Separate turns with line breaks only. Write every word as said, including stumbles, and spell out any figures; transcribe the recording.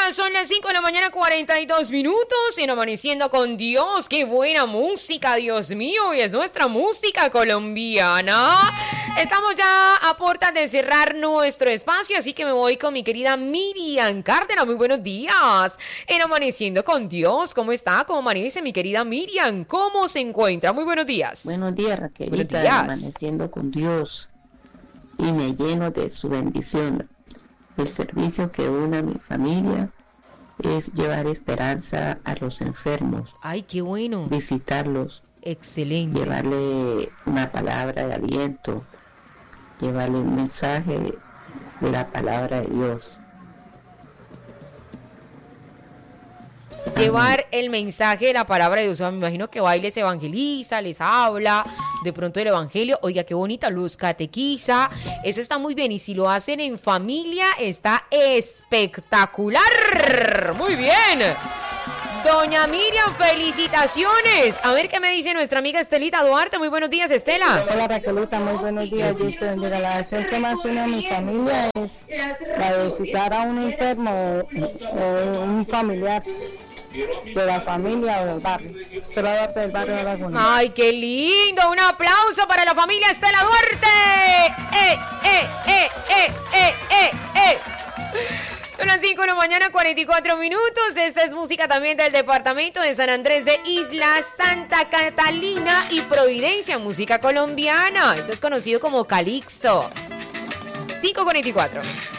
son las cinco de la mañana, cuarenta y dos minutos, en Amaneciendo con Dios. ¡Qué buena música, Dios mío! Y es nuestra música colombiana. Estamos ya a puertas de cerrar nuestro espacio, así que me voy con mi querida Miriam Cárdenas. Muy buenos días. En Amaneciendo con Dios, ¿cómo está? ¿Cómo amanece mi querida Miriam? ¿Cómo se encuentra? Muy buenos días.
Buenos días, Raquelita.
Buenos días.
Amaneciendo con Dios y me lleno de su bendición. El servicio que une a mi familia es llevar esperanza a los enfermos.
¡Ay, qué bueno!
Visitarlos.
Excelente.
Llevarle una palabra de aliento. Llevarle un mensaje de la palabra de Dios.
Llevar el mensaje de la palabra de Dios. Me imagino que va y les evangeliza, les habla de pronto del evangelio. Oiga, qué bonita, los catequiza. Eso está muy bien. Y si lo hacen en familia, está espectacular. Muy bien. Doña Miriam, felicitaciones. A ver qué me dice nuestra amiga Estelita Duarte. Muy buenos días, Estela.
Hola, Raquelita, muy buenos días. Yo estoy en la acción que más une a mi familia es la de visitar a un enfermo o, o un familiar de la familia o del barrio. Estela Duarte del barrio de Laguna.
Ay, qué lindo. Un aplauso para la familia Estela Duarte. Eh, eh, eh, eh, eh, eh, eh. Son las cinco de la mañana, cuarenta y cuatro minutos. Esta es música también del departamento de San Andrés de Isla Santa Catalina y Providencia, música colombiana. Esto es conocido como calixto. cinco cuarenta y cuatro.